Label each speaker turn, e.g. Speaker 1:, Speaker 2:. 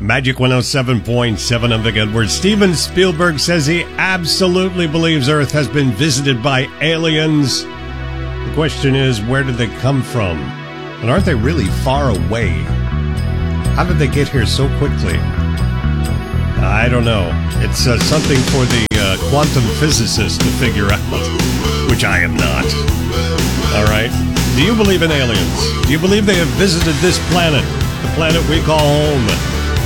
Speaker 1: Magic 107.7, I'm Vic Edwards. Steven Spielberg says he absolutely believes Earth has been visited by aliens. The question is, where did they come from? And aren't they really far away? How did they get here so quickly? I don't know. It's something for the quantum physicists to figure out, which I am not. All right. Do you believe in aliens? Do you believe they have visited this planet, the planet we call home?